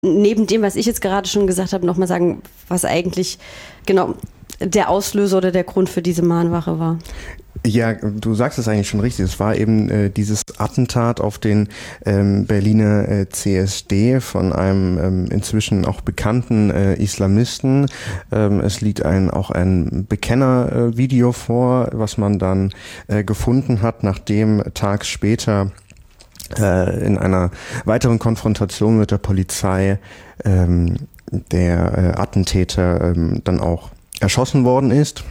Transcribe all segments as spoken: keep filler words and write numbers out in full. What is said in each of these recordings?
neben dem, was ich jetzt gerade schon gesagt habe, nochmal sagen, was eigentlich genau der Auslöser oder der Grund für diese Mahnwache war? Ja, du sagst es eigentlich schon richtig. Es war eben äh, dieses Attentat auf den ähm, Berliner äh, C S D von einem ähm, inzwischen auch bekannten äh, Islamisten. Ähm, es liegt ein, auch ein Bekenner-Video äh, vor, was man dann äh, gefunden hat, nachdem tags später äh, in einer weiteren Konfrontation mit der Polizei ähm, der äh, Attentäter ähm, dann auch erschossen worden ist.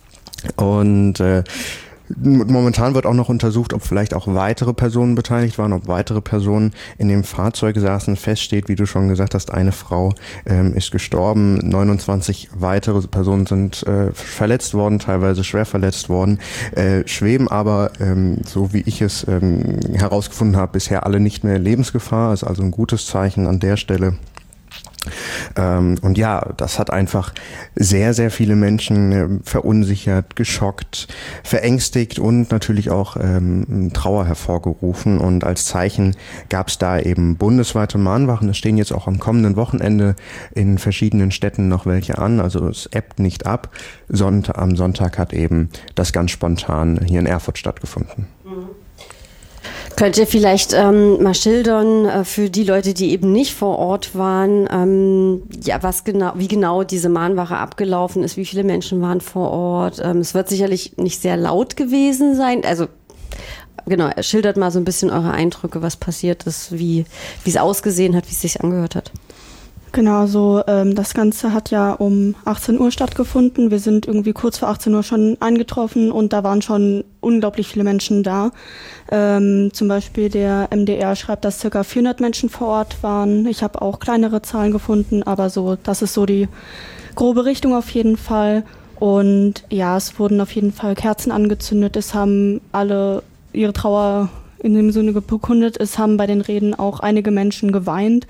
Und äh, momentan wird auch noch untersucht, ob vielleicht auch weitere Personen beteiligt waren, ob weitere Personen in dem Fahrzeug saßen. Feststeht, wie du schon gesagt hast, eine Frau ähm, ist gestorben, neunundzwanzig weitere Personen sind äh, verletzt worden, teilweise schwer verletzt worden, äh, schweben aber, ähm, so wie ich es ähm, herausgefunden habe, bisher alle nicht mehr in Lebensgefahr. Ist also ein gutes Zeichen an der Stelle. Ähm, und ja, das hat einfach sehr, sehr viele Menschen äh, verunsichert, geschockt, verängstigt und natürlich auch ähm, Trauer hervorgerufen. Und als Zeichen gab es da eben bundesweite Mahnwachen. Es stehen jetzt auch am kommenden Wochenende in verschiedenen Städten noch welche an. Also es ebbt nicht ab. Sonntag, am Sonntag hat eben das ganz spontan hier in Erfurt stattgefunden. Mhm. Könnt ihr vielleicht ähm, mal schildern äh, für die Leute, die eben nicht vor Ort waren, ähm, ja, was genau, wie genau diese Mahnwache abgelaufen ist, wie viele Menschen waren vor Ort? Ähm, es wird sicherlich nicht sehr laut gewesen sein. Also genau, schildert mal so ein bisschen eure Eindrücke, was passiert ist, wie wie es ausgesehen hat, wie es sich angehört hat. Genau, so ähm, das Ganze hat ja um achtzehn Uhr stattgefunden. Wir sind irgendwie kurz vor achtzehn Uhr schon eingetroffen und da waren schon unglaublich viele Menschen da. Ähm, zum Beispiel der M D R schreibt, dass ca. vierhundert Menschen vor Ort waren. Ich habe auch kleinere Zahlen gefunden, aber so, das ist so die grobe Richtung auf jeden Fall. Und ja, es wurden auf jeden Fall Kerzen angezündet. Es haben alle ihre Trauer in dem Sinne bekundet. Es haben bei den Reden auch einige Menschen geweint,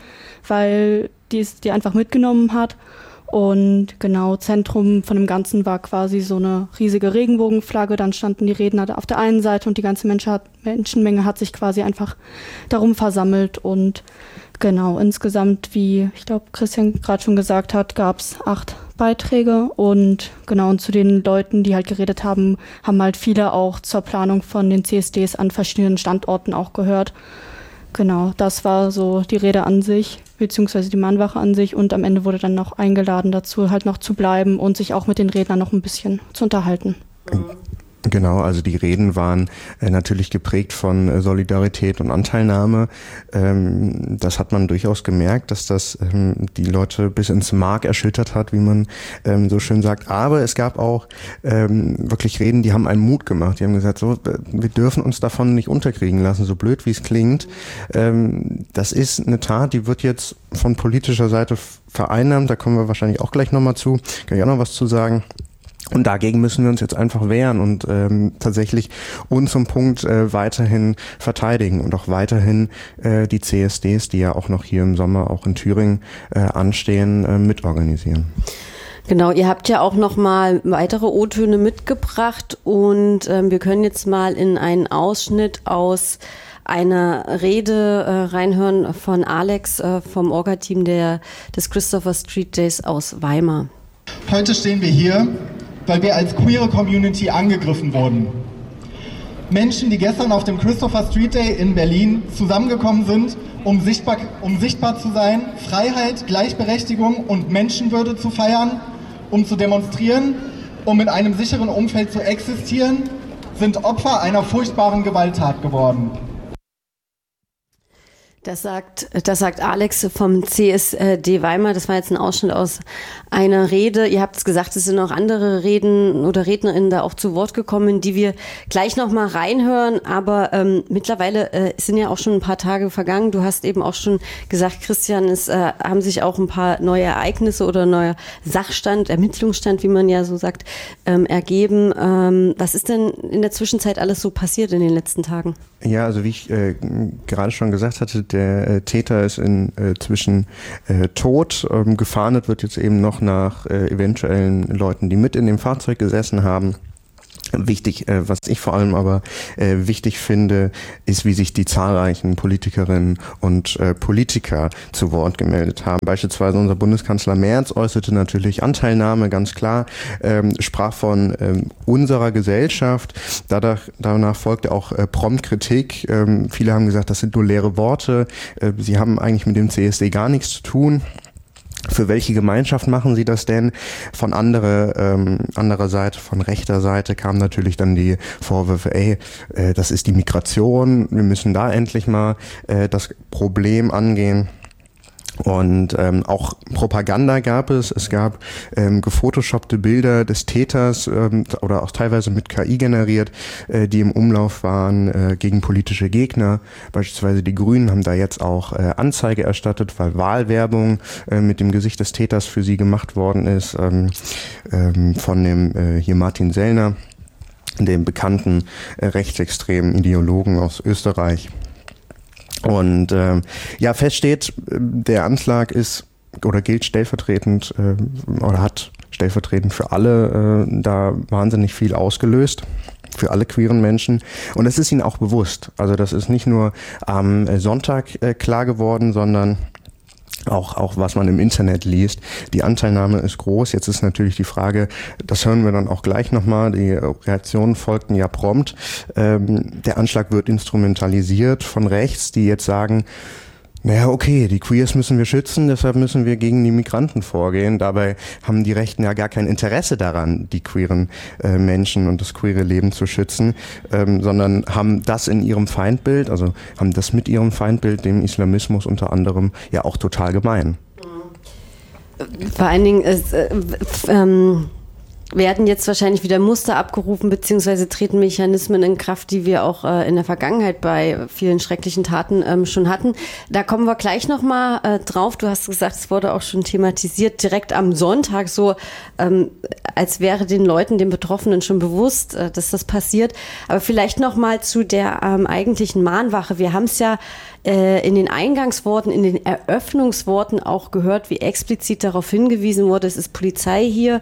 weil die es die einfach mitgenommen hat. Und genau, Zentrum von dem Ganzen war quasi so eine riesige Regenbogenflagge. Dann standen die Redner auf der einen Seite und die ganze Menschenmenge hat sich quasi einfach darum versammelt. Und genau, insgesamt, wie ich glaube Christian gerade schon gesagt hat, gab es acht Beiträge. Und genau, und zu den Leuten, die halt geredet haben, haben halt viele auch zur Planung von den C S Ds an verschiedenen Standorten auch gehört. Genau, das war so die Rede an sich, beziehungsweise die Mahnwache an sich. Und am Ende wurde dann noch eingeladen dazu, halt noch zu bleiben und sich auch mit den Rednern noch ein bisschen zu unterhalten. Genau, also die Reden waren äh, natürlich geprägt von äh, Solidarität und Anteilnahme. Ähm, das hat man durchaus gemerkt, dass das ähm, die Leute bis ins Mark erschüttert hat, wie man ähm, so schön sagt. Aber es gab auch ähm, wirklich Reden, die haben einen Mut gemacht. Die haben gesagt, so, wir dürfen uns davon nicht unterkriegen lassen, so blöd wie es klingt. Ähm, das ist eine Tat, die wird jetzt von politischer Seite vereinnahmt. Da kommen wir wahrscheinlich auch gleich nochmal zu. Kann ich auch noch was zu sagen. Und dagegen müssen wir uns jetzt einfach wehren und ähm, tatsächlich uns zum Punkt äh, weiterhin verteidigen und auch weiterhin äh, die C S Ds, die ja auch noch hier im Sommer auch in Thüringen äh, anstehen, äh, mitorganisieren. Genau, ihr habt ja auch noch mal weitere O-Töne mitgebracht und ähm, wir können jetzt mal in einen Ausschnitt aus einer Rede äh, reinhören von Alex äh, vom Orga-Team der, des Christopher Street Days aus Weimar. Heute stehen wir hier, weil wir als queere Community angegriffen wurden. Menschen, die gestern auf dem Christopher Street Day in Berlin zusammengekommen sind, um sichtbar, um sichtbar zu sein, Freiheit, Gleichberechtigung und Menschenwürde zu feiern, um zu demonstrieren, um in einem sicheren Umfeld zu existieren, sind Opfer einer furchtbaren Gewalttat geworden. Das sagt, das sagt Alex vom C S D Weimar. Das war jetzt ein Ausschnitt aus einer Rede. Ihr habt es gesagt, es sind auch andere Reden oder RednerInnen da auch zu Wort gekommen, die wir gleich noch mal reinhören. Aber ähm, mittlerweile äh, sind ja auch schon ein paar Tage vergangen. Du hast eben auch schon gesagt, Christian, es äh, haben sich auch ein paar neue Ereignisse oder neuer Sachstand, Ermittlungsstand, wie man ja so sagt, ähm, ergeben. Ähm, was ist denn in der Zwischenzeit alles so passiert in den letzten Tagen? Ja, also wie ich äh, gerade schon gesagt hatte, der äh, Täter ist inzwischen äh, tot. Ähm, gefahndet wird jetzt eben noch nach äh, eventuellen Leuten, die mit in dem Fahrzeug gesessen haben. Wichtig, äh, was ich vor allem aber äh, wichtig finde, ist, wie sich die zahlreichen Politikerinnen und äh, Politiker zu Wort gemeldet haben. Beispielsweise unser Bundeskanzler Merz äußerte natürlich Anteilnahme, ganz klar, ähm, sprach von ähm, unserer Gesellschaft. Dadurch, danach folgte auch äh, prompt Kritik. Ähm, viele haben gesagt, das sind nur leere Worte. Äh, sie haben eigentlich mit dem C S D gar nichts zu tun. Für welche Gemeinschaft machen Sie das denn? Von andere, ähm, anderer Seite, von rechter Seite kamen natürlich dann die Vorwürfe, ey, äh, das ist die Migration, wir müssen da endlich mal äh, das Problem angehen. Und ähm, auch Propaganda gab es. Es gab ähm, gefotoshoppte Bilder des Täters ähm, oder auch teilweise mit K I generiert, äh, die im Umlauf waren äh, gegen politische Gegner. Beispielsweise die Grünen haben da jetzt auch äh, Anzeige erstattet, weil Wahlwerbung äh, mit dem Gesicht des Täters für sie gemacht worden ist, ähm, ähm, von dem äh, hier Martin Sellner, dem bekannten äh, rechtsextremen Ideologen aus Österreich. Und ähm, ja, fest steht, der Anschlag ist oder gilt stellvertretend äh, oder hat stellvertretend für alle äh, da wahnsinnig viel ausgelöst, für alle queeren Menschen. Und das ist ihnen auch bewusst. Also das ist nicht nur am Sonntag äh, klar geworden, sondern Auch, auch was man im Internet liest. Die Anteilnahme ist groß. Jetzt ist natürlich die Frage, das hören wir dann auch gleich nochmal, die Reaktionen folgten ja prompt. Ähm, der Anschlag wird instrumentalisiert von rechts, die jetzt sagen, naja, okay, die Queers müssen wir schützen, deshalb müssen wir gegen die Migranten vorgehen. Dabei haben die Rechten ja gar kein Interesse daran, die queeren äh, Menschen und das queere Leben zu schützen, ähm, sondern haben das in ihrem Feindbild, also haben das mit ihrem Feindbild, dem Islamismus unter anderem, ja auch total gemein. Vor allen Dingen ist, äh, ähm werden jetzt wahrscheinlich wieder Muster abgerufen, beziehungsweise treten Mechanismen in Kraft, die wir auch äh, in der Vergangenheit bei vielen schrecklichen Taten ähm, schon hatten. Da kommen wir gleich nochmal äh, drauf. Du hast gesagt, es wurde auch schon thematisiert, direkt am Sonntag, so ähm, als wäre den Leuten, den Betroffenen schon bewusst, äh, dass das passiert. Aber vielleicht nochmal zu der ähm, eigentlichen Mahnwache. Wir haben es ja äh, in den Eingangsworten, in den Eröffnungsworten auch gehört, wie explizit darauf hingewiesen wurde, es ist Polizei hier.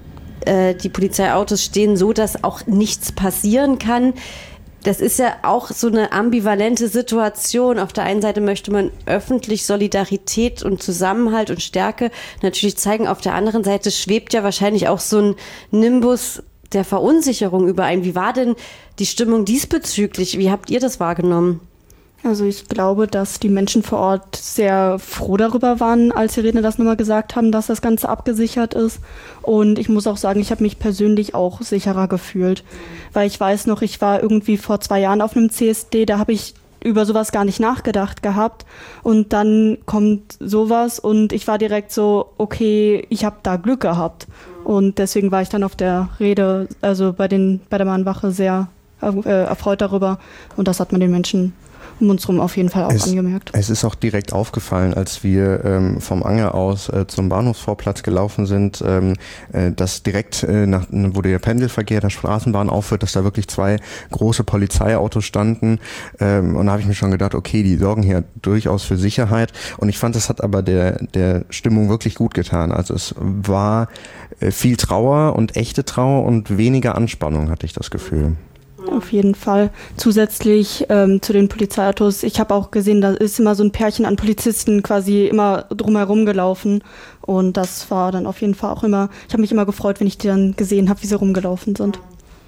Die Polizeiautos stehen so, dass auch nichts passieren kann. Das ist ja auch so eine ambivalente Situation. Auf der einen Seite möchte man öffentlich Solidarität und Zusammenhalt und Stärke natürlich zeigen. Auf der anderen Seite schwebt ja wahrscheinlich auch so ein Nimbus der Verunsicherung über ein. Wie war denn die Stimmung diesbezüglich? Wie habt ihr das wahrgenommen? Also ich glaube, dass die Menschen vor Ort sehr froh darüber waren, als die Redner das nochmal gesagt haben, dass das Ganze abgesichert ist. Und ich muss auch sagen, ich habe mich persönlich auch sicherer gefühlt. Weil ich weiß noch, ich war irgendwie vor zwei Jahren auf einem C S D, da habe ich über sowas gar nicht nachgedacht gehabt. Und dann kommt sowas und ich war direkt so, okay, ich habe da Glück gehabt. Und deswegen war ich dann auf der Rede, also bei, den, bei der Mahnwache sehr äh, erfreut darüber. Und das hat man den Menschen um uns rum auf jeden Fall auch es, angemerkt. Es ist auch direkt aufgefallen, als wir ähm, vom Anger aus äh, zum Bahnhofsvorplatz gelaufen sind, ähm, äh, dass direkt, äh, nach, wo der Pendelverkehr der Straßenbahn aufhört, dass da wirklich zwei große Polizeiautos standen. Ähm, und da habe ich mir schon gedacht, okay, die sorgen hier durchaus für Sicherheit. Und ich fand, das hat aber der, der Stimmung wirklich gut getan. Also es war äh, viel Trauer und echte Trauer und weniger Anspannung, hatte ich das Gefühl. Auf jeden Fall. Zusätzlich ähm, zu den Polizeiautos, ich habe auch gesehen, da ist immer so ein Pärchen an Polizisten quasi immer drumherum gelaufen und das war dann auf jeden Fall auch immer, ich habe mich immer gefreut, wenn ich die dann gesehen habe, wie sie rumgelaufen sind.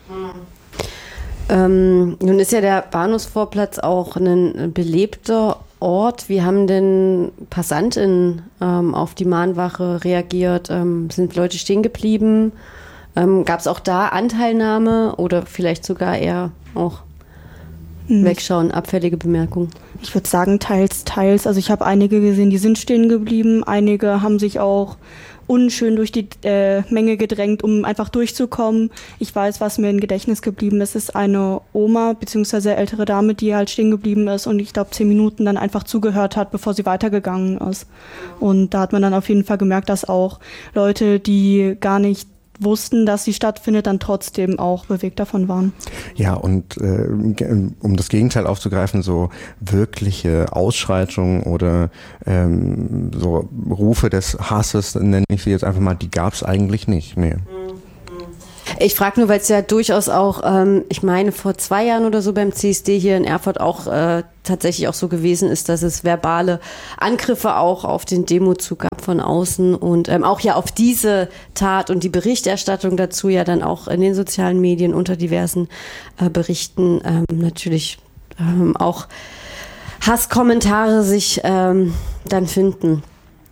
Ähm, nun ist ja der Bahnhofsvorplatz auch ein belebter Ort. Wie haben denn PassantInnen ähm, auf die Mahnwache reagiert? Ähm, sind Leute stehen geblieben? Ähm, gab es auch da Anteilnahme oder vielleicht sogar eher auch hm. Wegschauen, abfällige Bemerkungen? Ich würde sagen, teils, teils. Also ich habe einige gesehen, die sind stehen geblieben. Einige haben sich auch unschön durch die äh, Menge gedrängt, um einfach durchzukommen. Ich weiß, was mir im Gedächtnis geblieben ist, ist eine Oma bzw. ältere Dame, die halt stehen geblieben ist und ich glaube zehn Minuten dann einfach zugehört hat, bevor sie weitergegangen ist. Und da hat man dann auf jeden Fall gemerkt, dass auch Leute, die gar nicht wussten, dass sie stattfindet, dann trotzdem auch bewegt davon waren. Ja, und äh, um das Gegenteil aufzugreifen, so wirkliche Ausschreitungen oder ähm, so Rufe des Hasses, nenne ich sie jetzt einfach mal, die gab es eigentlich nicht. Nee. Ich frage nur, weil es ja durchaus auch, ähm, ich meine, vor zwei Jahren oder so beim C S D hier in Erfurt auch äh, tatsächlich auch so gewesen ist, dass es verbale Angriffe auch auf den Demozug gab von außen und ähm, auch ja auf diese Tat und die Berichterstattung dazu ja dann auch in den sozialen Medien unter diversen äh, Berichten ähm, natürlich ähm, auch Hasskommentare sich ähm, dann finden.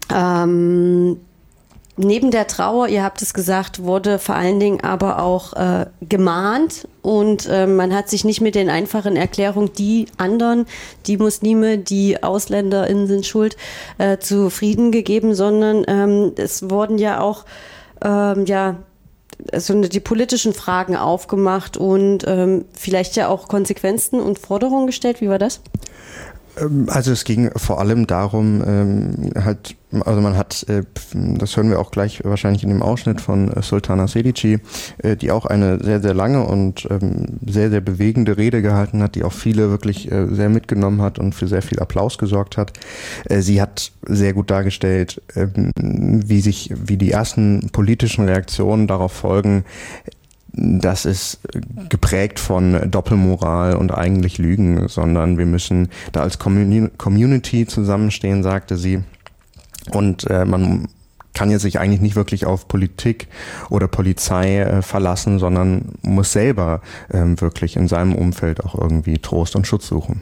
Ähm, Neben der Trauer, ihr habt es gesagt, wurde vor allen Dingen aber auch äh, gemahnt und äh, man hat sich nicht mit den einfachen Erklärungen, die anderen, die Muslime, die AusländerInnen sind schuld, äh, zufrieden gegeben, sondern ähm, es wurden ja auch ähm, ja also die politischen Fragen aufgemacht und ähm, vielleicht ja auch Konsequenzen und Forderungen gestellt. Wie war das? Also es ging vor allem darum, ähm, halt, also man hat, äh, das hören wir auch gleich wahrscheinlich in dem Ausschnitt von äh, Sultana Sedici, äh, die auch eine sehr, sehr lange und ähm, sehr, sehr bewegende Rede gehalten hat, die auch viele wirklich äh, sehr mitgenommen hat und für sehr viel Applaus gesorgt hat. Äh, sie hat sehr gut dargestellt, äh, wie sich, wie die ersten politischen Reaktionen darauf folgen. Das ist geprägt von Doppelmoral und eigentlich Lügen, sondern wir müssen da als Community zusammenstehen, sagte sie. Und äh, man kann ja sich eigentlich nicht wirklich auf Politik oder Polizei äh, verlassen, sondern muss selber ähm, wirklich in seinem Umfeld auch irgendwie Trost und Schutz suchen.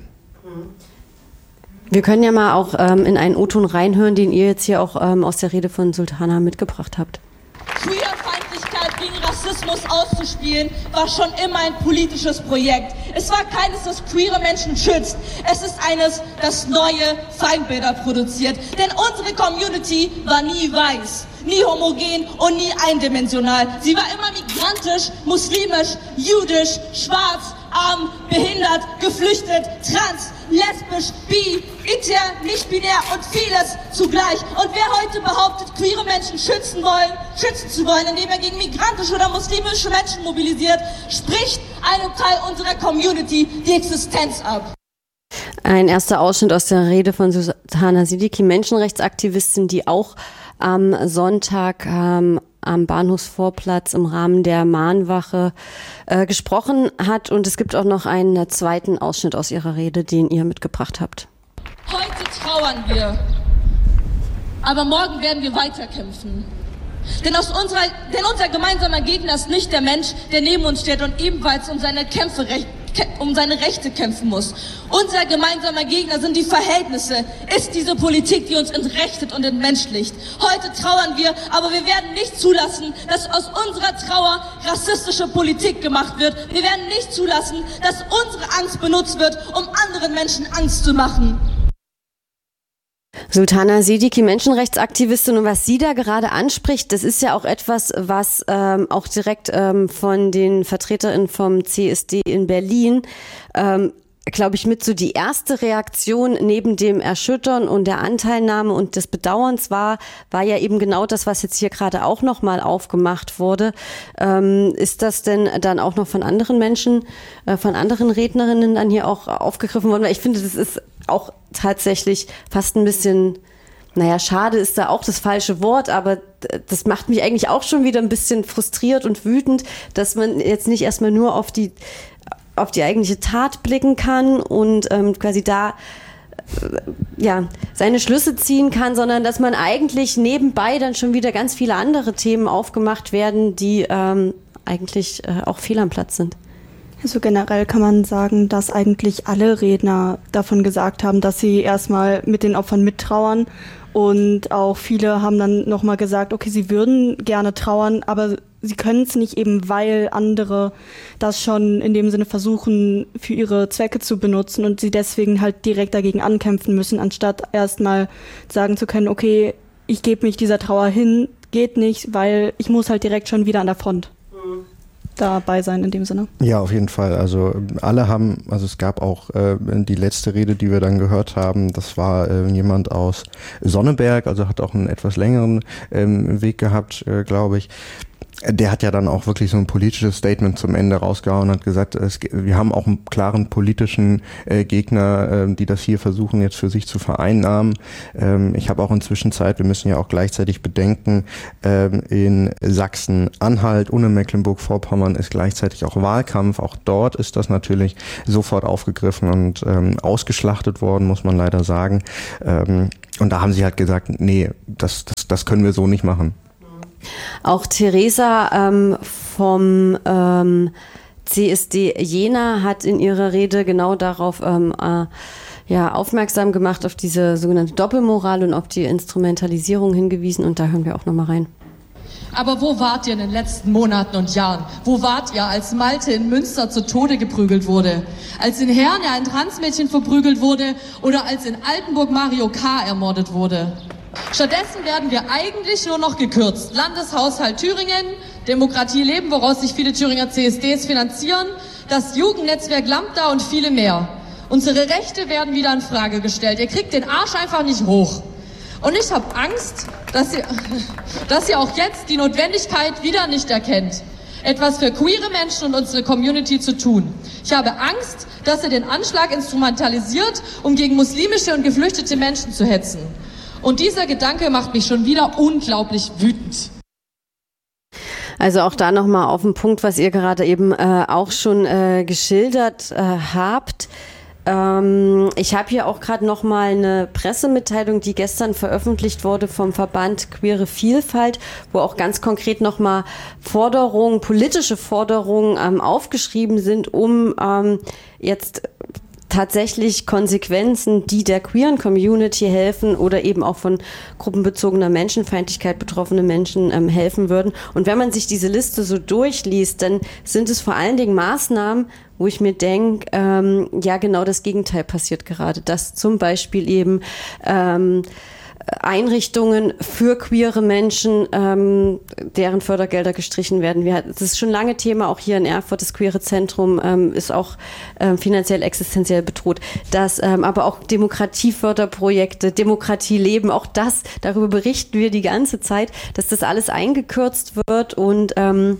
Wir können ja mal auch ähm, in einen O-Ton reinhören, den ihr jetzt hier auch ähm, aus der Rede von Sultana mitgebracht habt. Queerfeindlichkeit gegen Rassismus auszuspielen, war schon immer ein politisches Projekt. Es war keines, das queere Menschen schützt. Es ist eines, das neue Feindbilder produziert. Denn unsere Community war nie weiß, nie homogen und nie eindimensional. Sie war immer migrantisch, muslimisch, jüdisch, schwarz, arm, behindert, geflüchtet, trans, lesbisch, bi, inter, nicht-binär und vieles zugleich. Und wer heute behauptet, queere Menschen schützen wollen, schützen zu wollen, indem er gegen migrantische oder muslimische Menschen mobilisiert, spricht einem Teil unserer Community die Existenz ab. Ein erster Ausschnitt aus der Rede von Sultana Sedici, Menschenrechtsaktivistin, die auch am Sonntag ähm, am Bahnhofsvorplatz im Rahmen der Mahnwache äh, gesprochen hat. Und es gibt auch noch einen zweiten Ausschnitt aus ihrer Rede, den ihr mitgebracht habt. Heute trauern wir, aber morgen werden wir weiterkämpfen. Denn, aus unserer, denn unser gemeinsamer Gegner ist nicht der Mensch, der neben uns steht und ebenfalls um seine Kämpfe recht, um seine Rechte kämpfen muss. Unser gemeinsamer Gegner sind die Verhältnisse, ist diese Politik, die uns entrechtet und entmenschlicht. Heute trauern wir, aber wir werden nicht zulassen, dass aus unserer Trauer rassistische Politik gemacht wird. Wir werden nicht zulassen, dass unsere Angst benutzt wird, um anderen Menschen Angst zu machen. Sultana Sedici, Menschenrechtsaktivistin, und was sie da gerade anspricht, das ist ja auch etwas, was ähm, auch direkt ähm, von den VertreterInnen vom C S D in Berlin, ähm, glaube ich, mit so die erste Reaktion neben dem Erschüttern und der Anteilnahme und des Bedauerns war, war ja eben genau das, was jetzt hier gerade auch nochmal aufgemacht wurde. Ähm, ist das denn dann auch noch von anderen Menschen, äh, von anderen Rednerinnen dann hier auch aufgegriffen worden? Weil ich finde, das ist auch tatsächlich fast ein bisschen, naja, schade ist da auch das falsche Wort, aber das macht mich eigentlich auch schon wieder ein bisschen frustriert und wütend, dass man jetzt nicht erstmal nur auf die auf die eigentliche Tat blicken kann und ähm, quasi da äh, ja seine Schlüsse ziehen kann, sondern dass man eigentlich nebenbei dann schon wieder ganz viele andere Themen aufgemacht werden, die ähm, eigentlich äh, auch fehl am Platz sind. Also generell kann man sagen, dass eigentlich alle Redner davon gesagt haben, dass sie erstmal mit den Opfern mittrauern, und auch viele haben dann nochmal gesagt, okay, sie würden gerne trauern, aber sie können es nicht, eben weil andere das schon in dem Sinne versuchen, für ihre Zwecke zu benutzen und sie deswegen halt direkt dagegen ankämpfen müssen, anstatt erstmal sagen zu können, okay, ich gebe mich dieser Trauer hin, geht nicht, weil ich muss halt direkt schon wieder an der Front dabei sein in dem Sinne. Ja, auf jeden Fall. Also alle haben, also es gab auch äh, die letzte Rede, die wir dann gehört haben, das war äh, jemand aus Sonneberg, also hat auch einen etwas längeren ähm, Weg gehabt, äh, glaube ich. Der hat ja dann auch wirklich so ein politisches Statement zum Ende rausgehauen und hat gesagt, es, wir haben auch einen klaren politischen äh, Gegner, äh, die das hier versuchen jetzt für sich zu vereinnahmen. Ähm, ich habe auch inzwischen Zeit, wir müssen ja auch gleichzeitig bedenken, ähm, in Sachsen-Anhalt und in Mecklenburg-Vorpommern ist gleichzeitig auch Wahlkampf. Auch dort ist das natürlich sofort aufgegriffen und ähm, ausgeschlachtet worden, muss man leider sagen. Ähm, und da haben sie halt gesagt, nee, das, das, das können wir so nicht machen. Auch Theresa ähm, vom ähm, C S D Jena hat in ihrer Rede genau darauf ähm, äh, ja, aufmerksam gemacht, auf diese sogenannte Doppelmoral und auf die Instrumentalisierung hingewiesen. Und da hören wir auch nochmal rein. Aber wo wart ihr in den letzten Monaten und Jahren? Wo wart ihr, als Malte in Münster zu Tode geprügelt wurde? Als in Herne ein Transmädchen verprügelt wurde oder als in Altenburg Mario K. ermordet wurde? Stattdessen werden wir eigentlich nur noch gekürzt. Landeshaushalt Thüringen, Demokratie leben, woraus sich viele Thüringer C S Ds finanzieren, das Jugendnetzwerk Lambda und viele mehr. Unsere Rechte werden wieder in Frage gestellt. Ihr kriegt den Arsch einfach nicht hoch. Und ich habe Angst, dass ihr, dass ihr auch jetzt die Notwendigkeit wieder nicht erkennt, etwas für queere Menschen und unsere Community zu tun. Ich habe Angst, dass ihr den Anschlag instrumentalisiert, um gegen muslimische und geflüchtete Menschen zu hetzen. Und dieser Gedanke macht mich schon wieder unglaublich wütend. Also auch da nochmal auf den Punkt, was ihr gerade eben äh, auch schon äh, geschildert äh, habt. Ähm, ich habe hier auch gerade nochmal eine Pressemitteilung, die gestern veröffentlicht wurde vom Verband Queere Vielfalt, wo auch ganz konkret nochmal Forderungen, politische Forderungen ähm, aufgeschrieben sind, um ähm, jetzt tatsächlich Konsequenzen, die der queeren Community helfen oder eben auch von gruppenbezogener Menschenfeindlichkeit betroffene Menschen ähm, helfen würden. Und wenn man sich diese Liste so durchliest, dann sind es vor allen Dingen Maßnahmen, wo ich mir denke, ähm, ja genau das Gegenteil passiert gerade, dass zum Beispiel eben ähm, Einrichtungen für queere Menschen, ähm, deren Fördergelder gestrichen werden. Wir, das ist schon lange Thema, auch hier in Erfurt, das Queere Zentrum ähm, ist auch ähm, finanziell existenziell bedroht. Dass ähm, aber auch Demokratieförderprojekte, Demokratie leben, auch das, darüber berichten wir die ganze Zeit, dass das alles eingekürzt wird und ähm,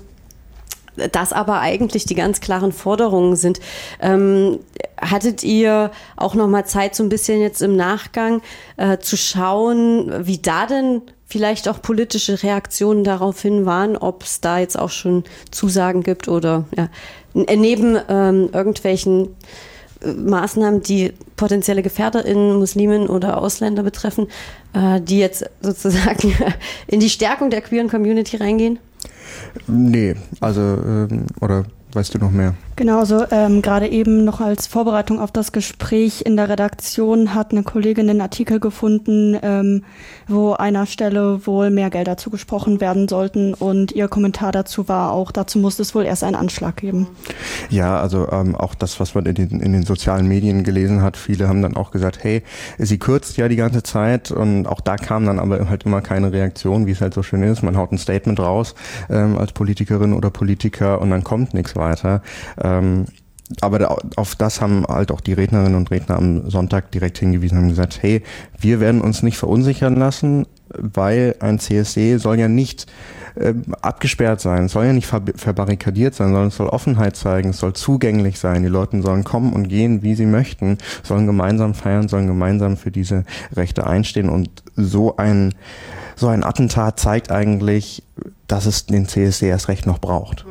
das aber eigentlich die ganz klaren Forderungen sind. Ähm, hattet ihr auch noch mal Zeit, so ein bisschen jetzt im Nachgang äh, zu schauen, wie da denn vielleicht auch politische Reaktionen daraufhin waren, ob es da jetzt auch schon Zusagen gibt oder ja, neben ähm, irgendwelchen äh, Maßnahmen, die potenzielle GefährderInnen, Muslimen oder Ausländer betreffen, äh, die jetzt sozusagen in die Stärkung der queeren Community reingehen? Nee, also, ähm, oder weißt du noch mehr? Genau, also ähm, gerade eben noch als Vorbereitung auf das Gespräch in der Redaktion hat eine Kollegin einen Artikel gefunden, ähm, wo einer Stelle wohl mehr Gelder zugesprochen werden sollten und ihr Kommentar dazu war auch, dazu muss es wohl erst einen Anschlag geben. Ja, also ähm, auch das, was man in den, in den sozialen Medien gelesen hat, viele haben dann auch gesagt, hey, sie kürzt ja die ganze Zeit und auch da kam dann aber halt immer keine Reaktion, wie es halt so schön ist. Man haut ein Statement raus ähm, als Politikerin oder Politiker und dann kommt nichts weiter. Ähm, aber da, auf das haben halt auch die Rednerinnen und Redner am Sonntag direkt hingewiesen, haben gesagt, hey, wir werden uns nicht verunsichern lassen, weil ein C S D soll ja nicht äh, abgesperrt sein, soll ja nicht ver- verbarrikadiert sein, sondern es soll Offenheit zeigen, es soll zugänglich sein, die Leute sollen kommen und gehen, wie sie möchten, sollen gemeinsam feiern, sollen gemeinsam für diese Rechte einstehen und so ein, so ein Attentat zeigt eigentlich, dass es den C S D erst recht noch braucht.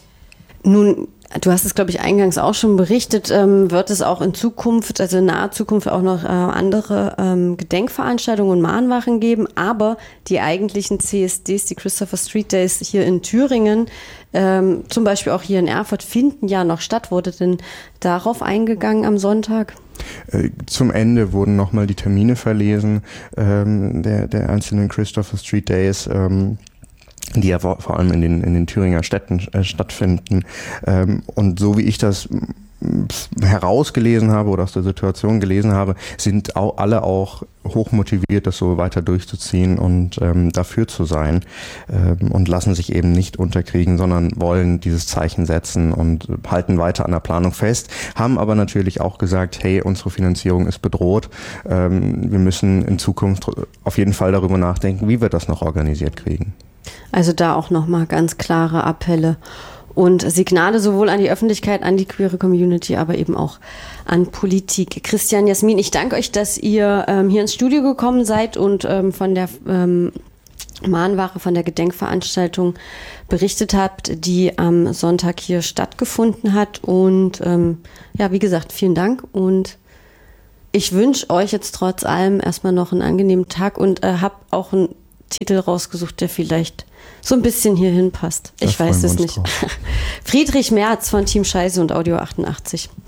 Nun, du hast es, glaube ich, eingangs auch schon berichtet, ähm, wird es auch in Zukunft, also in naher Zukunft auch noch äh, andere ähm, Gedenkveranstaltungen und Mahnwachen geben, aber die eigentlichen C S Ds, die Christopher Street Days hier in Thüringen, ähm, zum Beispiel auch hier in Erfurt, finden ja noch statt. Wurde denn darauf eingegangen am Sonntag? Zum Ende wurden nochmal die Termine verlesen ähm, der, der einzelnen Christopher Street Days, ähm, die ja vor, vor allem in den, in den Thüringer Städten äh, stattfinden. Ähm, und so wie ich das herausgelesen habe oder aus der Situation gelesen habe, sind auch alle auch hoch motiviert, das so weiter durchzuziehen und ähm, dafür zu sein ähm, und lassen sich eben nicht unterkriegen, sondern wollen dieses Zeichen setzen und halten weiter an der Planung fest, haben aber natürlich auch gesagt, hey, unsere Finanzierung ist bedroht, ähm, wir müssen in Zukunft auf jeden Fall darüber nachdenken, wie wir das noch organisiert kriegen. Also da auch nochmal ganz klare Appelle und Signale sowohl an die Öffentlichkeit, an die queere Community, aber eben auch an Politik. Christian, Jasmin, ich danke euch, dass ihr ähm, hier ins Studio gekommen seid und ähm, von der ähm, Mahnwache, von der Gedenkveranstaltung berichtet habt, die am Sonntag hier stattgefunden hat. Und ähm, ja, wie gesagt, vielen Dank und ich wünsche euch jetzt trotz allem erstmal noch einen angenehmen Tag und äh, habe auch einen Titel rausgesucht, der vielleicht so ein bisschen hierhin passt. Ich weiß es nicht. Friedrich Merz von Team Scheiße und Audio achtundachtzig.